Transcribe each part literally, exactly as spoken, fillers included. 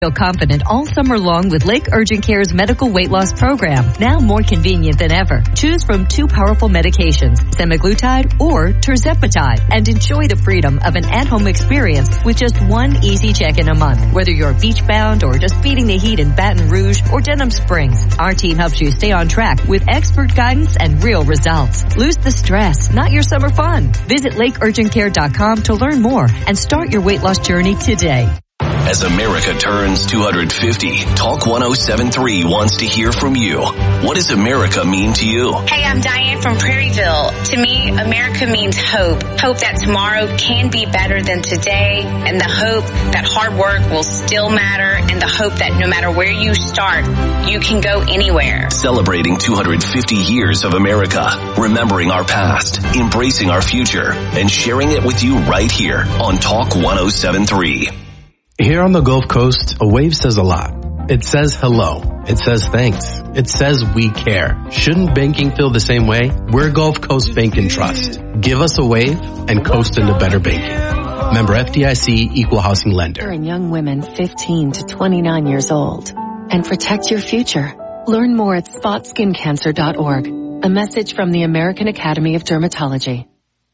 Feel confident all summer long with Lake Urgent Care's medical weight loss program, now more convenient than ever. Choose from two powerful medications, semaglutide or tirzepatide, and enjoy the freedom of an at-home experience with just one easy check-in a month. Whether you're beach-bound or just beating the heat in Baton Rouge or Denham Springs, our team helps you stay on track with expert guidance and real results. Lose the stress, not your summer fun. Visit lake urgent care dot com to learn more and start your weight loss journey today. As America turns two hundred fifty, Talk one oh seven point three wants to hear from you. What does America mean to you? Hey, I'm Diane from Prairieville. To me, America means hope. Hope that tomorrow can be better than today, and the hope that hard work will still matter, and the hope that no matter where you start, you can go anywhere. Celebrating two hundred fifty years of America, remembering our past, embracing our future, and sharing it with you right here on Talk one oh seven point three. Here on the Gulf Coast, a wave says a lot. It says hello. It says thanks. It says we care. Shouldn't banking feel the same way? We're Gulf Coast Bank and Trust. Give us a wave and coast into better banking. Member F D I C, Equal Housing Lender. And young women fifteen to twenty-nine years old. And protect your future. Learn more at spot skin cancer dot org. A message from the American Academy of Dermatology.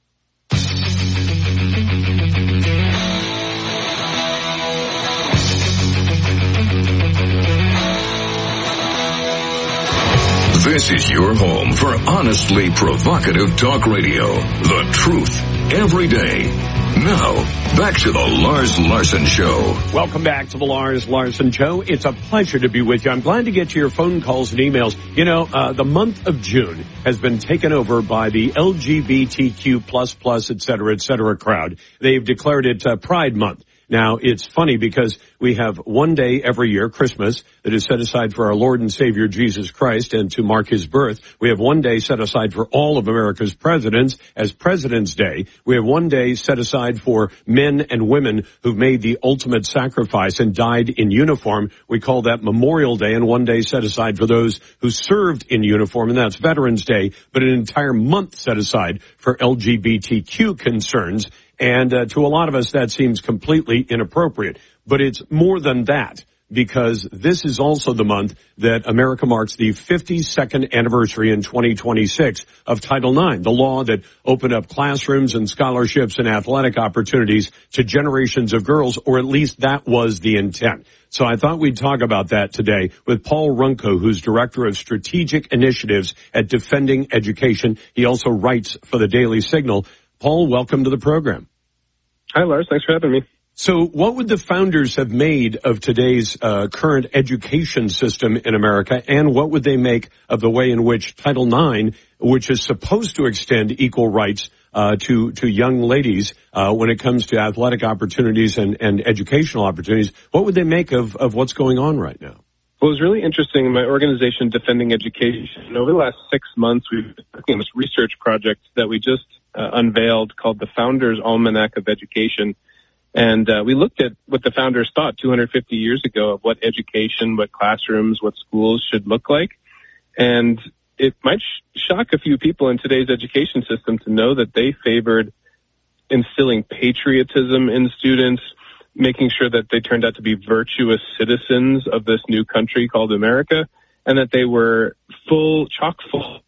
This is your home for honestly provocative talk radio. The truth every day. Now, back to the Lars Larson Show. Welcome back to the Lars Larson Show. It's a pleasure to be with you. I'm glad to get to your phone calls and emails. You know, uh, the month of June has been taken over by the L G B T Q plus plus, et cetera, et cetera crowd. They've declared it uh, Pride Month. Now, it's funny because we have one day every year, Christmas, that is set aside for our Lord and Savior Jesus Christ and to mark his birth. We have one day set aside for all of America's presidents as President's Day. We have one day set aside for men and women who've made the ultimate sacrifice and died in uniform. We call that Memorial Day, and one day set aside for those who served in uniform, and that's Veterans Day, but an entire month set aside for L G B T Q concerns. And uh, to a lot of us, that seems completely inappropriate. But it's more than that, because this is also the month that America marks the fifty-second anniversary in twenty twenty-six of Title nine, the law that opened up classrooms and scholarships and athletic opportunities to generations of girls, or at least that was the intent. So I thought we'd talk about that today with Paul Runco, who's Director of Strategic Initiatives at Defending Education. He also writes for the Daily Signal. Paul, welcome to the program. Hi, Lars. Thanks for having me. So what would the founders have made of today's uh, current education system in America, and what would they make of the way in which Title nine, which is supposed to extend equal rights uh, to to young ladies uh, when it comes to athletic opportunities and, and educational opportunities, what would they make of, of what's going on right now? Well, it was really interesting. My organization, Defending Education, over the last six months, we've been working on this research project that we just uh, unveiled called the Founders Almanac of Education. And uh, we looked at what the founders thought two hundred fifty years ago of what education, what classrooms, what schools should look like. And it might sh- shock a few people in today's education system to know that they favored instilling patriotism in students, making sure that they turned out to be virtuous citizens of this new country called America, and that they were full, chock full.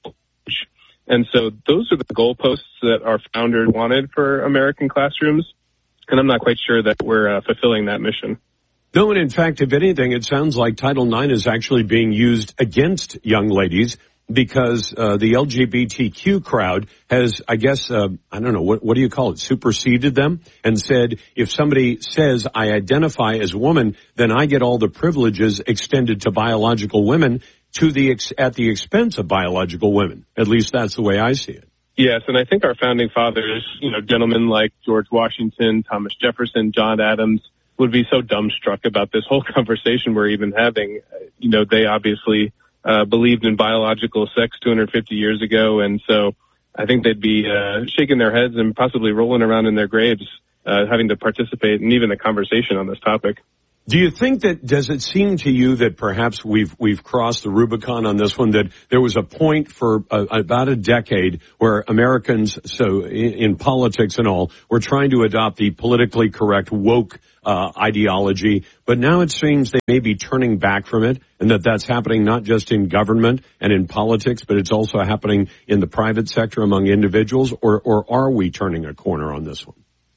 And so those are the goalposts that our founders wanted for American classrooms, and I'm not quite sure that we're uh, fulfilling that mission. No, and in fact, if anything, it sounds like Title nine is actually being used against young ladies, because uh, the L G B T Q crowd has, I guess, uh, I don't know, what, what do you call it, superseded them and said, if somebody says I identify as a woman, then I get all the privileges extended to biological women to the ex- at the expense of biological women. At least that's the way I see it. Yes, and I think our founding fathers, you know, gentlemen like George Washington, Thomas Jefferson, John Adams, would be so dumbstruck about this whole conversation we're even having. You know, they obviously Uh, believed in biological sex two hundred fifty years ago, and so I think they'd be uh, shaking their heads and possibly rolling around in their graves, uh, having to participate in even the conversation on this topic. Do you think that, does it seem to you that perhaps we've we've crossed the Rubicon on this one, that there was a point for uh, about a decade where Americans, so in, in politics and all, were trying to adopt the politically correct woke uh, ideology, but now it seems they may be turning back from it, and that that's happening not just in government and in politics, but it's also happening in the private sector among individuals, or, or are we turning a corner on this one?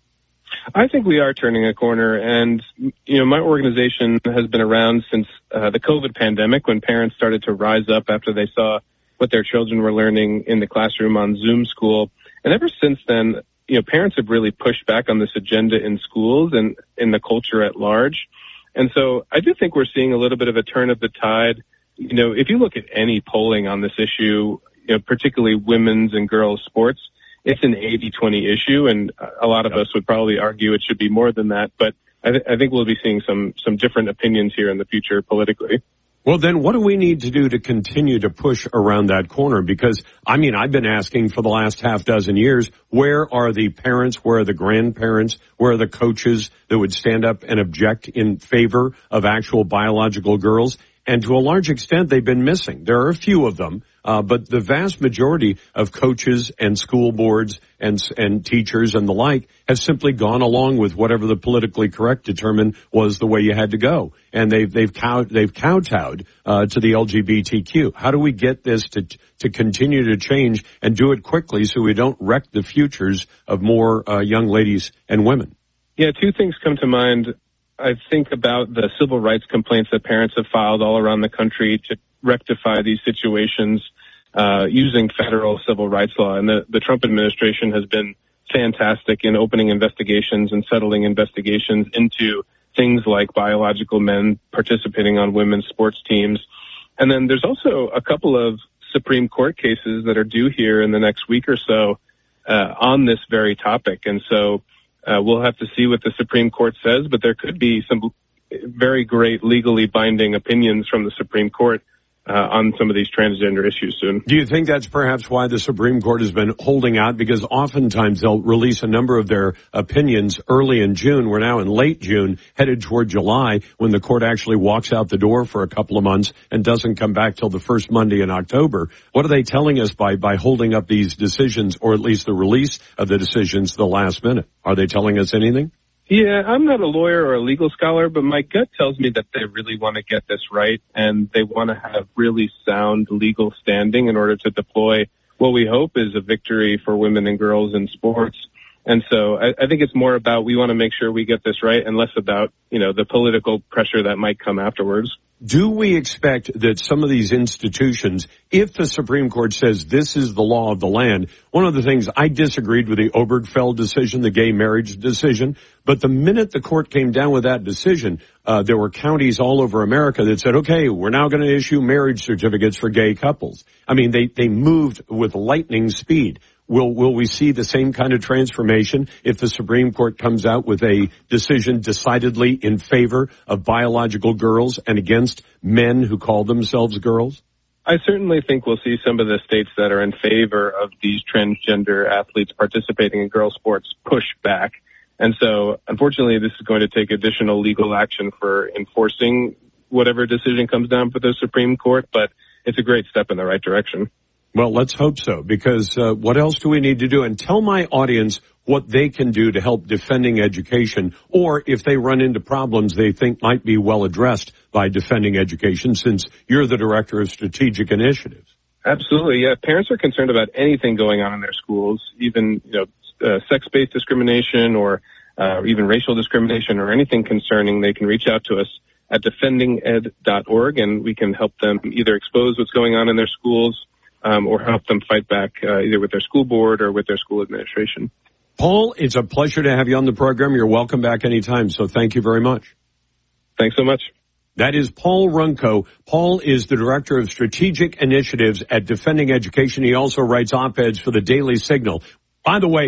I think we are turning a corner, and, you know, my organization has been around since uh, the COVID pandemic, when parents started to rise up after they saw what their children were learning in the classroom on Zoom school. And ever since then, you know, parents have really pushed back on this agenda in schools and in the culture at large. And so I do think we're seeing a little bit of a turn of the tide. You know, if you look at any polling on this issue, you know, particularly women's and girls' sports, it's an eighty twenty issue, and a lot of us would probably argue it should be more than that. But I, th- I think we'll be seeing some some different opinions here in the future politically. Well, then what do we need to do to continue to push around that corner? Because, I mean, I've been asking for the last half dozen years, where are the parents, where are the grandparents, where are the coaches that would stand up and object in favor of actual biological girls? And to a large extent, they've been missing. There are a few of them, uh, but the vast majority of coaches and school boards and and teachers and the like have simply gone along with whatever the politically correct determined was the way you had to go. And they've they've cow, they've kowtowed uh, to the L G B T Q. How do we get this to to continue to change and do it quickly so we don't wreck the futures of more uh, young ladies and women? Yeah, two things come to mind. I think about the civil rights complaints that parents have filed all around the country to rectify these situations uh, using federal civil rights law. And the, the Trump administration has been fantastic in opening investigations and settling investigations into things like biological men participating on women's sports teams. And then there's also a couple of Supreme Court cases that are due here in the next week or so uh, on this very topic. And so Uh, we'll have to see what the Supreme Court says, but there could be some very great legally binding opinions from the Supreme Court uh, on some of these transgender issues soon. Do you think that's perhaps why the Supreme Court has been holding out? Because oftentimes they'll release a number of their opinions early in June. We're now in late June, headed toward July, when the court actually walks out the door for a couple of months and doesn't come back till the first Monday in October. What are they telling us by, by holding up these decisions, or at least the release of the decisions, the last minute? Are they telling us anything? Yeah, I'm not a lawyer or a legal scholar, but my gut tells me that they really want to get this right, and they want to have really sound legal standing in order to deploy what we hope is a victory for women and girls in sports. And so I, I think it's more about, we want to make sure we get this right, and less about, you know, the political pressure that might come afterwards. Do we expect that some of these institutions, if the Supreme Court says this is the law of the land, one of the things I disagreed with the Obergefell decision, the gay marriage decision, but the minute the court came down with that decision, uh, there were counties all over America that said, okay, we're now going to issue marriage certificates for gay couples. I mean, they, they moved with lightning speed. Will, will we see the same kind of transformation if the Supreme Court comes out with a decision decidedly in favor of biological girls and against men who call themselves girls? I certainly think we'll see some of the states that are in favor of these transgender athletes participating in girls' sports push back. And so, unfortunately, this is going to take additional legal action for enforcing whatever decision comes down for the Supreme Court, but it's a great step in the right direction. Well, let's hope so, because uh, what else do we need to do? And tell my audience what they can do to help defending education, or if they run into problems they think might be well addressed by defending education, since you're the director of strategic initiatives. Absolutely, yeah. Parents are concerned about anything going on in their schools, even, you know, uh, sex-based discrimination or uh, even racial discrimination or anything concerning. They can reach out to us at defending ed dot org, and we can help them either expose what's going on in their schools, Um, or help them fight back uh, either with their school board or with their school administration. Paul, it's a pleasure to have you on the program. You're welcome back anytime, so thank you very much. Thanks so much. That is Paul Runco. Paul is the Director of Strategic Initiatives at Defending Education. He also writes op-eds for the Daily Signal. By the way,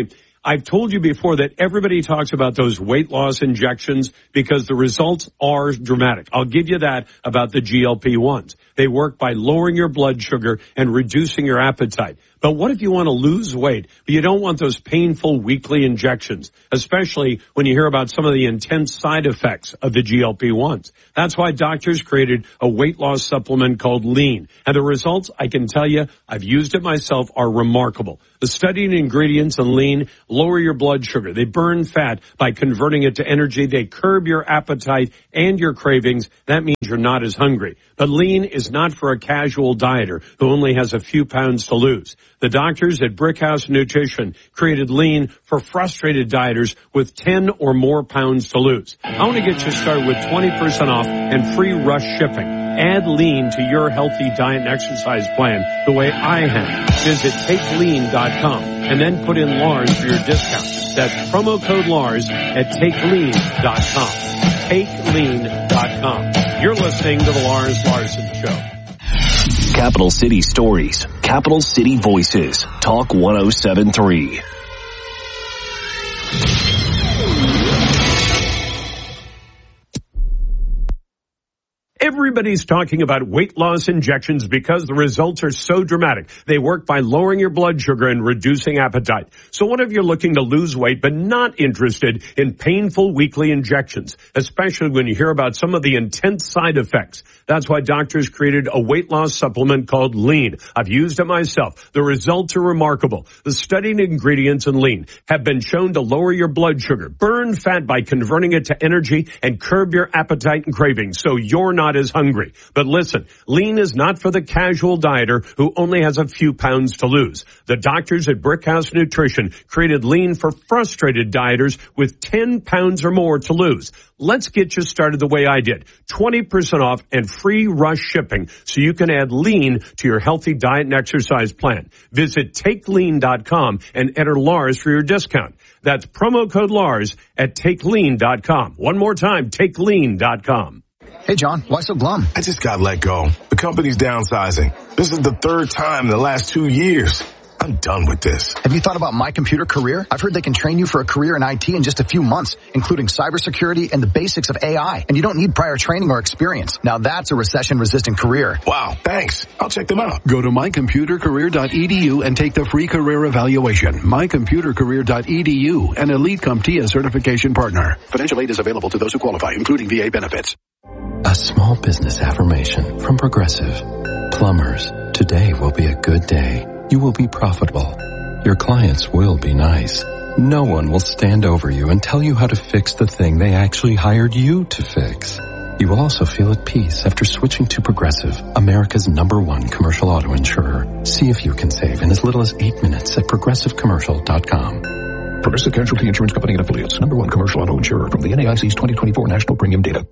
I've told you before that everybody talks about those weight loss injections because the results are dramatic. I'll give you that about the G L P ones. They work by lowering your blood sugar and reducing your appetite. But what if you want to lose weight, but you don't want those painful weekly injections, especially when you hear about some of the intense side effects of the G L P ones? That's why doctors created a weight loss supplement called Lean. And the results, I can tell you, I've used it myself, are remarkable. The studied ingredients in Lean lower your blood sugar. They burn fat by converting it to energy. They curb your appetite and your cravings. That means you're not as hungry. But Lean is not for a casual dieter who only has a few pounds to lose. The doctors at Brickhouse Nutrition created Lean for frustrated dieters with ten or more pounds to lose. I want to get you started with twenty percent off and free rush shipping. Add Lean to your healthy diet and exercise plan the way I have. Visit take lean dot com and then put in Lars for your discount. That's promo code Lars at take lean dot com. take lean dot com. You're listening to the Lars Larson Show. Capital City Stories, Capital City Voices, Talk one oh seven point three. Everybody's talking about weight loss injections because the results are so dramatic. They work by lowering your blood sugar and reducing appetite. So what if you're looking to lose weight but not interested in painful weekly injections, especially when you hear about some of the intense side effects? That's why doctors created a weight loss supplement called Lean. I've used it myself. The results are remarkable. The studied ingredients in Lean have been shown to lower your blood sugar, burn fat by converting it to energy, and curb your appetite and cravings so you're not as hungry. But listen, Lean is not for the casual dieter who only has a few pounds to lose. The doctors at Brickhouse Nutrition created Lean for frustrated dieters with ten pounds or more to lose. Let's get you started the way I did. twenty percent off and free rush shipping so you can add Lean to your healthy diet and exercise plan. Visit take lean dot com and enter Lars for your discount. That's promo code Lars at take lean dot com. One more time, take lean dot com. Hey, John, why so glum? I just got let go. The company's downsizing. This is the third time in the last two years. I'm done with this. Have you thought about My Computer Career? I've heard they can train you for a career in I T in just a few months, including cybersecurity and the basics of A I. And you don't need prior training or experience. Now that's a recession-resistant career. Wow, thanks. I'll check them out. Go to my computer career dot e d u and take the free career evaluation. my computer career dot e d u, an Elite CompTIA certification partner. Financial aid is available to those who qualify, including V A benefits. A small business affirmation from Progressive. Plumbers, today will be a good day. You will be profitable. Your clients will be nice. No one will stand over you and tell you how to fix the thing they actually hired you to fix. You will also feel at peace after switching to Progressive, America's number one commercial auto insurer. See if you can save in as little as eight minutes at progressive commercial dot com. Progressive Casualty Insurance Company and Affiliates, number one commercial auto insurer from the N A I C's twenty twenty-four National Premium Data.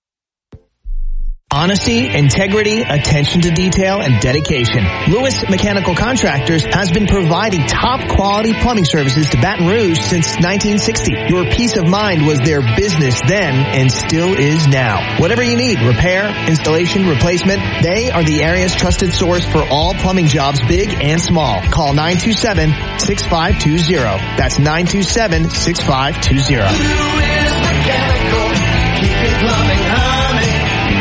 Honesty, integrity, attention to detail, and dedication. Lewis Mechanical Contractors has been providing top quality plumbing services to Baton Rouge since nineteen sixty. Your peace of mind was their business then and still is now. Whatever you need, repair, installation, replacement, they are the area's trusted source for all plumbing jobs, big and small. Call nine two seven, six five two zero. That's nine two seven, six five two zero. Lewis Mechanical, keeping plumbing humming.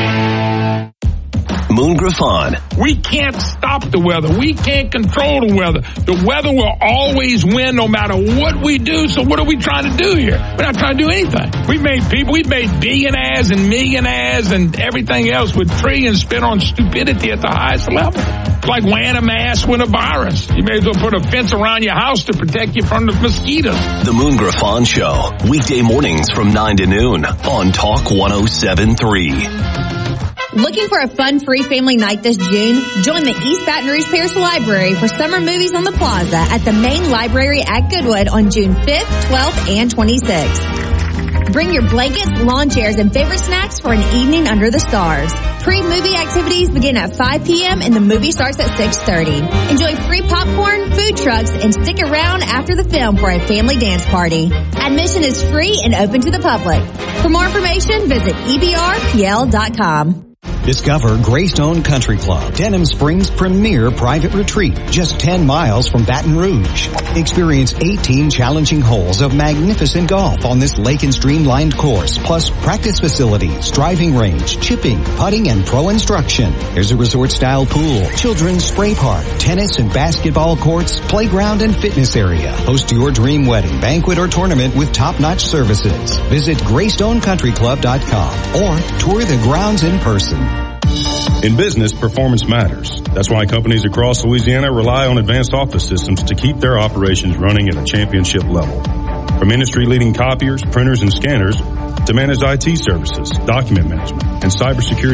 Moon Griffon. We can't stop the weather. We can't control the weather. The weather will always win no matter what we do. So what are we trying to do here? We're not trying to do anything. We've made people, we've made billionaires and millionaires and everything else with trillions spent on stupidity at the highest level. It's like wearing a mask with a virus. You may as well put a fence around your house to protect you from the mosquitoes. The Moon Griffon Show. Weekday mornings from nine to noon on Talk one oh seven point three. Looking for a fun, free family night this June? Join the East Baton Rouge Parish Library for summer movies on the plaza at the main library at Goodwood on June fifth, twelfth, and twenty-sixth. Bring your blankets, lawn chairs, and favorite snacks for an evening under the stars. Pre-movie activities begin at five p.m. and the movie starts at six thirty. Enjoy free popcorn, food trucks, and stick around after the film for a family dance party. Admission is free and open to the public. For more information, visit e b r p l dot com. Discover Greystone Country Club, Denham Springs' premier private retreat, just ten miles from Baton Rouge. Experience eighteen challenging holes of magnificent golf on this lake and streamlined course, plus practice facilities, driving range, chipping, putting, and pro instruction. There's a resort-style pool, children's spray park, tennis and basketball courts, playground and fitness area. Host your dream wedding, banquet, or tournament with top-notch services. Visit greystone country club dot com or tour the grounds in person. In business, performance matters. That's why companies across Louisiana rely on Advanced Office Systems to keep their operations running at a championship level. From industry-leading copiers, printers, and scanners to managed I T services, document management, and cybersecurity